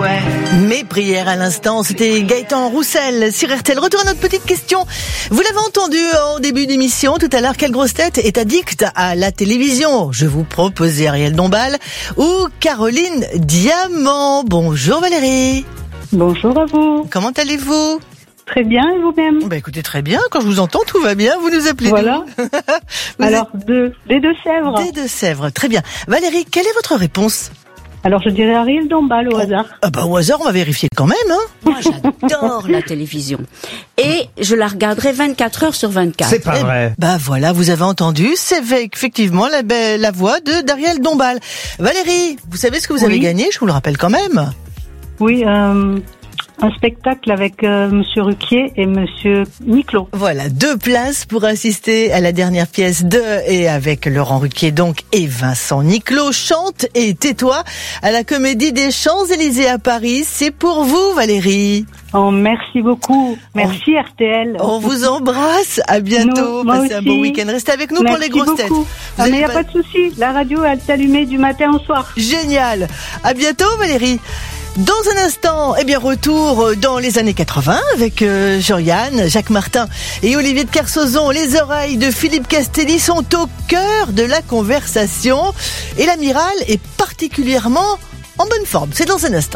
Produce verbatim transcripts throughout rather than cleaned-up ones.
ouais. Mes prières à l'instant, c'était Gaëtan Roussel sur R T L. Retour à notre petite question. Vous l'avez entendu en début d'émission tout à l'heure, quelle grosse tête est addicte à la télévision? Je vous proposais Ariel Dombal ou Caroline Diamant. Bonjour Valérie. Bonjour à vous. Comment allez-vous? Très bien, et vous-même? Bah écoutez, très bien. Quand je vous entends, tout va bien. Vous nous appelez Voilà. vous Alors, êtes... de, des Deux-Sèvres. Des Deux-Sèvres, très bien. Valérie, quelle est votre réponse? Alors, je dirais Ariel Dombal au oh. hasard. Ah bah au hasard, on va vérifier quand même, hein. Moi, j'adore la télévision. Et je la regarderai vingt-quatre heures sur vingt-quatre. C'est pas vrai. Bah voilà, vous avez entendu, c'est effectivement la, la voix de d'Ariel Dombal. Valérie, vous savez ce que vous oui. avez gagné? Je vous le rappelle quand même. Oui, euh... un spectacle avec euh, Monsieur Ruquier et Monsieur Niclot. Voilà, deux places pour assister à la dernière pièce de et avec Laurent Ruquier donc et Vincent Niclot. Chante et tais-toi à la Comédie des Champs-Élysées à Paris. C'est pour vous, Valérie. Oh, merci beaucoup. Merci on, R T L. On vous embrasse. À bientôt. Nous, Passez un bon week-end. Restez avec nous merci pour les grosses têtes. Ah, mais il n'y a pas de souci. La radio, elle s'allumait du matin au soir. Génial. À bientôt, Valérie. Dans un instant, eh bien retour dans les années quatre-vingts avec euh, Jean-Yann, Jacques Martin et Olivier de Kersauzon. Les oreilles de Philippe Castelli sont au cœur de la conversation et l'amiral est particulièrement en bonne forme. C'est dans un instant.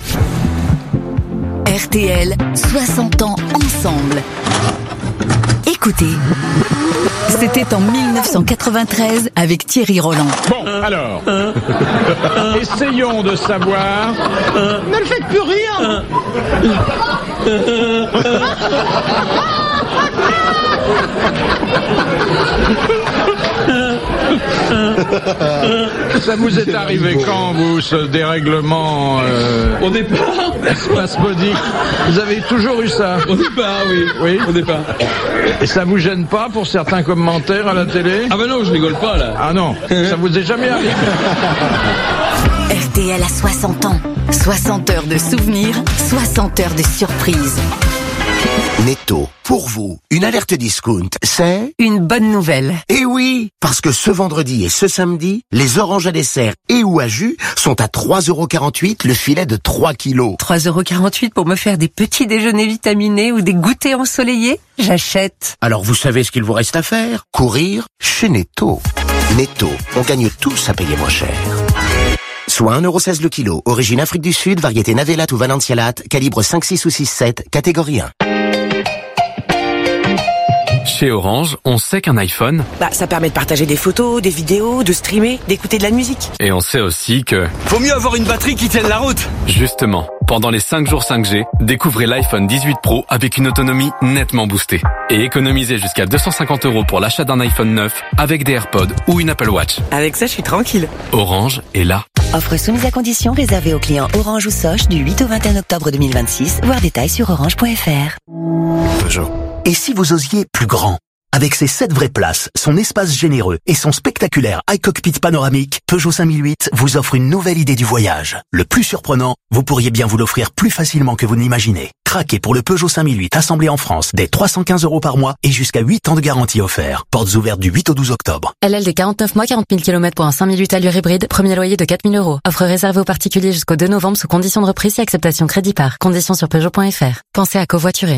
R T L, soixante ans ensemble. Écoutez, c'était en dix-neuf cent quatre-vingt-treize avec Thierry Roland. Bon, alors, essayons de savoir... Ne le faites plus rire. Ça vous est arrivé quand, vous, ce dérèglement euh, Au départ spasmodique? Vous avez toujours eu ça? Au départ, oui. Oui, au départ. Et ça vous gêne pas pour certains commentaires à la télé? Ah ben non, je rigole pas, là. Ah non, ça vous est jamais arrivé? R T L a soixante ans. soixante heures de souvenirs, soixante heures de surprises. Netto, pour vous, une alerte discount, c'est... Une bonne nouvelle. Eh oui, parce que ce vendredi et ce samedi, les oranges à dessert et ou à jus sont à trois euros quarante-huit le filet de trois kilos. trois euros quarante-huit pour me faire des petits déjeuners vitaminés ou des goûters ensoleillés? J'achète. Alors vous savez ce qu'il vous reste à faire? Courir chez Netto. Netto, on gagne tous à payer moins cher. Soit un euro seize le kilo, origine Afrique du Sud, variété Navelat ou Valencialat, calibre cinq, six ou six, sept, catégorie un. Chez Orange, on sait qu'un iPhone... Bah, ça permet de partager des photos, des vidéos, de streamer, d'écouter de la musique. Et on sait aussi que... Faut mieux avoir une batterie qui tienne la route. Justement, pendant les cinq jours cinq G, découvrez l'iPhone dix-huit Pro avec une autonomie nettement boostée. Et économisez jusqu'à deux cent cinquante euros pour l'achat d'un iPhone neuf avec des AirPods ou une Apple Watch. Avec ça, je suis tranquille. Orange est là. Offre soumise à condition réservée aux clients Orange ou Soch du huit au vingt et un octobre deux mille vingt-six. Voir détails sur orange point f r. Peugeot. Et si vous osiez plus grand? Avec ses sept vraies places, son espace généreux et son spectaculaire iCockpit panoramique, Peugeot cinq mille huit vous offre une nouvelle idée du voyage. Le plus surprenant, vous pourriez bien vous l'offrir plus facilement que vous ne l'imaginez. Craquez pour le Peugeot cinq mille huit assemblé en France dès trois cent quinze euros par mois et jusqu'à huit ans de garantie offert. Portes ouvertes du huit au douze octobre. L L D quarante-neuf mois, quarante mille kilomètres pour un cinq mille huit allure hybride. Premier loyer de quatre mille euros. Offre réservée aux particuliers jusqu'au deux novembre sous conditions de reprise et acceptation crédit par. Conditions sur Peugeot point f r. Pensez à covoiturer.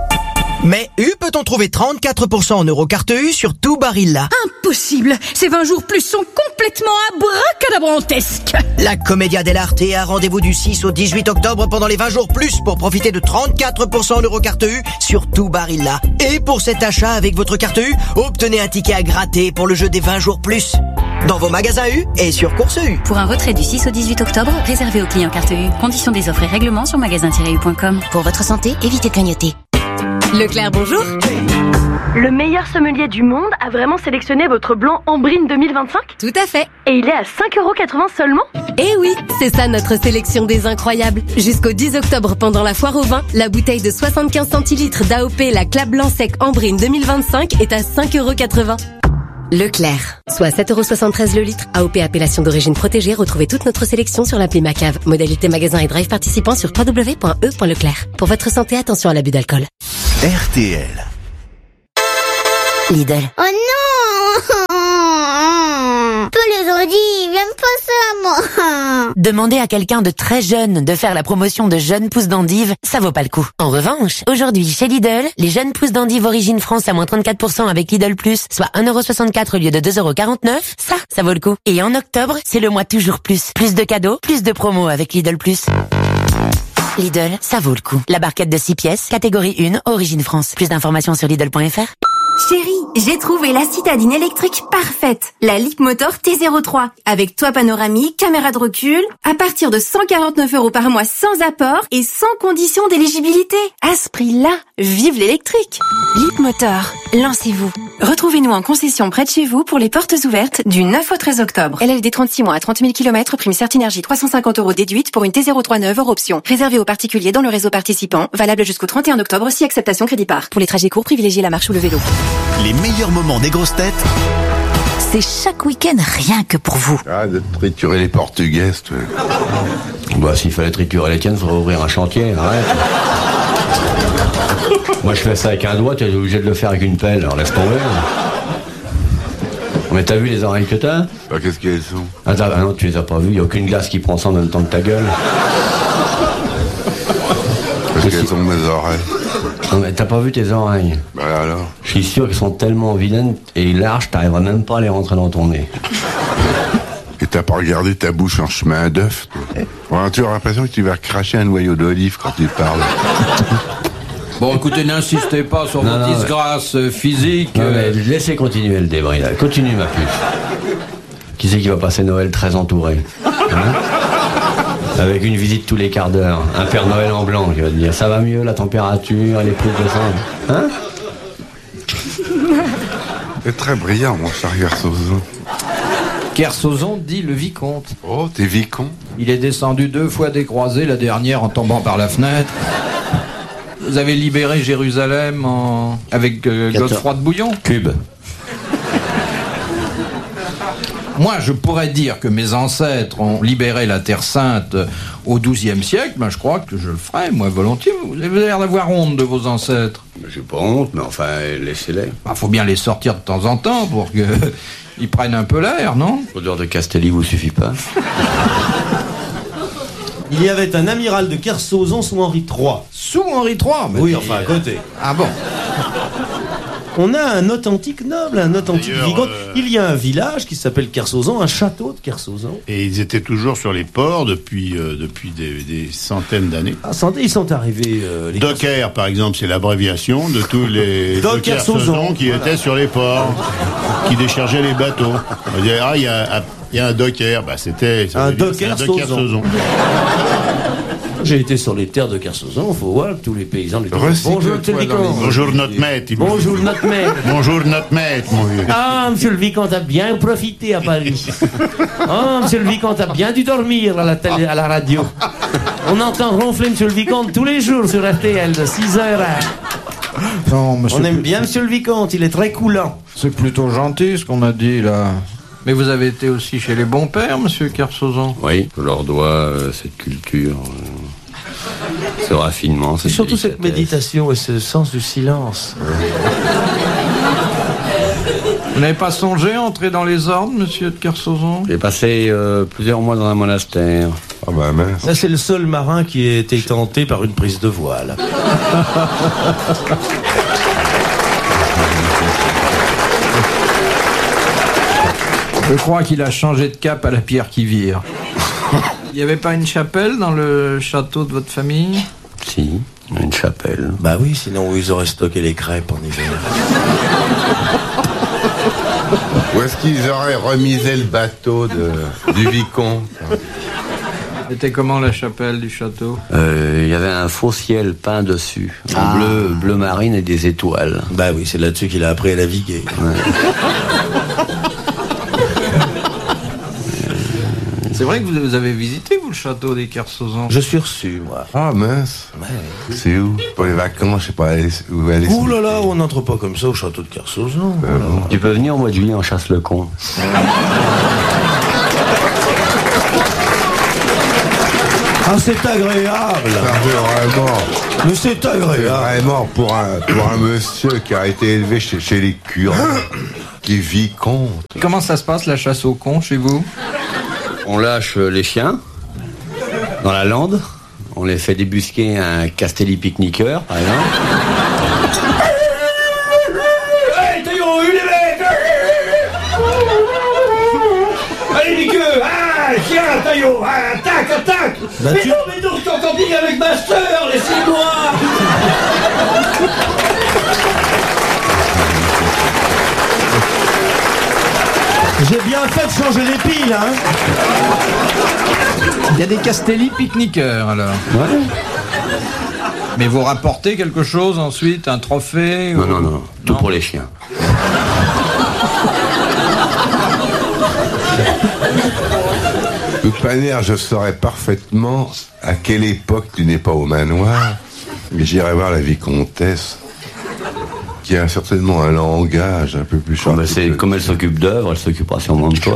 Mais U peut-on trouver trente-quatre pour cent en Eurocarte U sur tout Barilla? Impossible. Ces vingt jours plus sont complètement abracadabrantesques. La Commedia dell'Arte a rendez-vous du six au dix-huit octobre pendant les vingt jours plus pour profiter de trente-quatre pour cent en Eurocarte U sur tout Barilla. Et pour cet achat avec votre carte U, obtenez un ticket à gratter pour le jeu des vingt jours plus. Dans vos magasins U et sur Course U. Pour un retrait du six au dix-huit octobre, réservé aux clients carte U. Conditions des offres et règlements sur magasin tiret u point com. Pour votre santé, évitez de grignoter. Leclerc, bonjour. Le meilleur sommelier du monde a vraiment sélectionné votre blanc Ambrine deux mille vingt-cinq? Tout à fait. Et il est à cinq euros quatre-vingts seulement? Eh oui, c'est ça notre sélection des incroyables. Jusqu'au dix octobre pendant la foire au vin, la bouteille de soixante-quinze centilitres d'A O P La Clap Blanc Sec Ambrine deux mille vingt-cinq est à cinq euros quatre-vingts. Leclerc. Soit sept euros soixante-treize le litre. A O P appellation d'origine protégée. Retrouvez toute notre sélection sur l'appli Macave. Modalité magasin et drive participants sur w w w point e point leclerc. Pour votre santé, attention à l'abus d'alcool. R T L. Lidl. Oh non! Pas les endives, j'aime pas ça, moi. Demandez à quelqu'un de très jeune de faire la promotion de jeunes pousses d'endives, ça vaut pas le coup. En revanche, aujourd'hui chez Lidl, les jeunes pousses d'endives Origine France à moins trente-quatre pour cent avec Lidl Plus, soit un euro soixante-quatre au lieu de deux euros quarante-neuf, ça, ça vaut le coup. Et en octobre, c'est le mois toujours plus. Plus de cadeaux, plus de promos avec Lidl Plus. Lidl, ça vaut le coup. La barquette de six pièces, catégorie un, Origine France. Plus d'informations sur Lidl point F R. Chérie, j'ai trouvé la citadine électrique parfaite, la Leapmotor T zéro trois, avec toit panoramique, caméra de recul, à partir de cent quarante-neuf euros par mois sans apport et sans condition d'éligibilité. À ce prix-là, vive l'électrique. Leapmotor, lancez-vous. Retrouvez-nous en concession près de chez vous pour les portes ouvertes du neuf au treize octobre. L L D trente-six mois à trente mille kilomètres, prime Certinergie trois cent cinquante euros déduite pour une T zéro trois neuve hors option. Réservé aux particuliers dans le réseau participant, valable jusqu'au trente et un octobre si acceptation crédit par. Pour les trajets courts, privilégiez la marche ou le vélo. Les meilleurs moments des grosses têtes, c'est chaque week-end rien que pour vous. Ah, de triturer les portugaises, tu vois. Bah, s'il fallait triturer les tiennes, il faudrait ouvrir un chantier, arrête. Moi, je fais ça avec un doigt, tu es obligé de le faire avec une pelle, alors laisse tomber. Mais t'as vu les oreilles que t'as? Bah, qu'est-ce qu'elles sont? Ah, ah non, tu les as pas vues, y a aucune glace qui prend ça en même temps que ta gueule. Qu'est-ce qu'elles sont mes oreilles? Non mais t'as pas vu tes oreilles? Bah alors? Je suis sûr qu'elles sont tellement vilaines et larges, t'arriveras même pas à les rentrer dans ton nez. Et t'as pas regardé ta bouche en chemin d'œuf? Ouais, tu as l'impression que tu vas cracher un noyau d'olive quand tu parles. Bon, écoutez, n'insistez pas sur Non, vos non, disgrâces euh, physiques. Non, euh, mais laissez continuer le débris là. Continue ma puce. Qui c'est qui va passer Noël très entouré, hein? Avec une visite tous les quarts d'heure. Un Père Noël en blanc qui va te dire ça va mieux, la température, les prises de sang. Hein? C'est très brillant, mon cher Kersozon. Kersozon dit le vicomte. Oh, t'es vicomte? Il est descendu deux fois des croisées, la dernière en tombant par la fenêtre. Vous avez libéré Jérusalem en... avec euh, Godefroy de Bouillon. Cube. Moi, je pourrais dire que mes ancêtres ont libéré la Terre Sainte au douzième siècle, ben, je crois que je le ferai, moi, volontiers. Vous avez l'air d'avoir honte de vos ancêtres. J'ai pas honte, mais enfin, laissez-les. Il faut bien les sortir de temps en temps pour qu'ils prennent un peu l'air, non? L'odeur de Castelli vous suffit pas? Il y avait un amiral de Kersozon sous Henri trois. Sous Henri trois? Oui, enfin, à côté. Ah bon? On a un authentique noble, un authentique vicomte. Euh... Il y a un village qui s'appelle Kersozon, un château de Kersozon. Et ils étaient toujours sur les ports depuis, euh, depuis des, des centaines d'années. Ah, ils sont arrivés... Euh, les Docker, par exemple, c'est l'abréviation de tous les de Kersozon qui voilà. étaient sur les ports, qui déchargeaient les bateaux. On disait, ah, il y a, y a un Docker. Bah, c'était... Un Docker-Sozon. J'ai été sur les terres de Kersozon, il faut voir tous les paysans du Bonjour, le Bonjour, notre maître. Bonjour, notre maître. Bonjour, notre maître, mon vieux. Ah, monsieur le vicomte a bien profité à Paris. Ah, monsieur le vicomte a bien dû dormir à la, télé, à la radio. On entend ronfler monsieur le vicomte tous les jours sur R T L de six heures à... Non, monsieur On aime bien monsieur le vicomte, il est très coulant. C'est plutôt gentil ce qu'on a dit là. Mais vous avez été aussi chez les bons pères, monsieur Kersozon? Oui, je leur dois euh, cette culture, euh, ce raffinement, cette surtout cette méditation et ce sens du silence. Vous n'avez pas songé à entrer dans les ordres, monsieur de Kersozon? J'ai passé euh, plusieurs mois dans un monastère. Ah bah mince. Ça, c'est le seul marin qui a été tenté par une prise de voile. Je crois qu'il a changé de cap à la pierre qui vire. Il n'y avait pas une chapelle dans le château de votre famille? Si, une chapelle. Bah oui, sinon ils auraient stocké les crêpes en hiver. Où est-ce qu'ils auraient remisé le bateau de, du vicomte? C'était comment la chapelle du château? Il euh, y avait un faux ciel peint dessus, en ah. bleu, bleu marine et des étoiles. Bah oui, c'est là-dessus qu'il a appris à naviguer. Ouais. C'est vrai que vous avez visité, vous, le château des Kersozon? Je suis reçu, moi. Ah, mince. Ouais. C'est où? Pour les vacances, je sais pas où aller. Ouh là là, on n'entre pas comme ça au château de Kersozon. Euh, bon. Tu peux venir au mois de juillet en chasse le con. Ah, c'est agréable. Vraiment. Mais c'est agréable. Vraiment, pour un, pour un monsieur qui a été élevé chez, chez les curés. qui est vicomte. Comment ça se passe la chasse au con chez vous? On lâche les chiens dans la lande. On les fait débusquer un Castelli pique-niqueur, par exemple. Hey, Taillot, une évêque! Allez, Niqueux! Ah, chien, Taillot! Ah, attaque, attaque! Bah, mais tu- non, mais non, je suis en camping avec ma sœur, laissez-moi! J'ai bien fait de changer les piles, hein. Il y a des Castelli pique-niqueurs alors. Ouais. Mais vous rapportez quelque chose ensuite, un trophée Non, ou... non, non. Tout pour les chiens. De toute manière, je saurais parfaitement à quelle époque tu n'es pas au manoir, mais j'irai voir la vicomtesse, qui a certainement un langage un peu plus Oh, bah, charmant. c'est comme elle s'occupe d'œuvres, elle s'occupera sûrement de toi.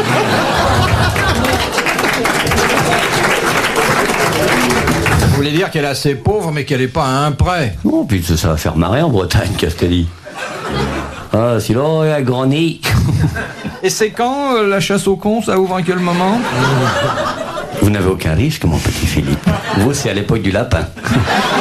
Vous voulez dire qu'elle est assez pauvre mais qu'elle n'est pas à un prêt? Non, puis ça, ça va faire marrer en Bretagne, Castelli. Ah, sinon, il y a grand nez. Et c'est quand euh, la chasse au con? Ça ouvre à quel moment? Vous n'avez aucun risque, mon petit Philippe. Vous, c'est à l'époque du lapin.